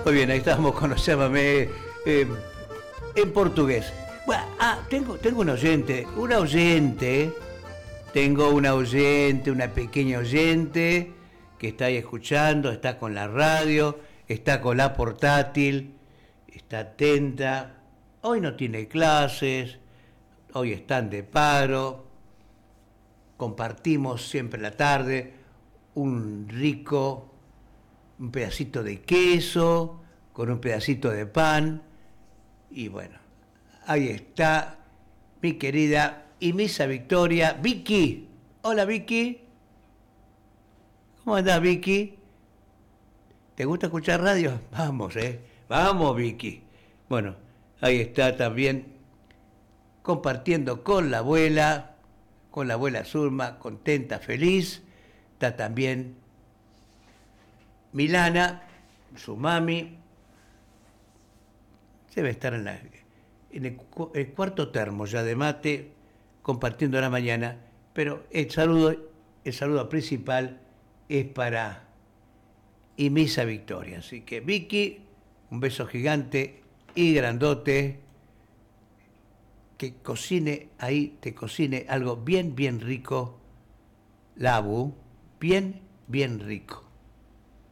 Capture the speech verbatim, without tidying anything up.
Muy bien, ahí estamos con los Llámame eh, en portugués. Bueno, ah, tengo, tengo un oyente, una oyente, tengo una oyente, una pequeña oyente que está ahí escuchando, está con la radio, está con la portátil, está atenta. Hoy no tiene clases, hoy están de paro, compartimos siempre la tarde un rico, un pedacito de queso con un pedacito de pan y bueno, ahí está mi querida y misa Victoria, Vicky. Hola Vicky, ¿cómo andás Vicky? ¿Te gusta escuchar radio? Vamos, eh, vamos Vicky. Bueno, ahí está también compartiendo con la abuela, con la abuela Zulma, contenta, feliz. Está también Milana, su mami, debe estar en, la, en el, el cuarto termo ya de mate, compartiendo la mañana, pero el saludo, el saludo principal es para Imisa Victoria. Así que Vicky, un beso gigante y grandote, que cocine ahí, te cocine algo bien, bien rico, Labu, bien, bien rico.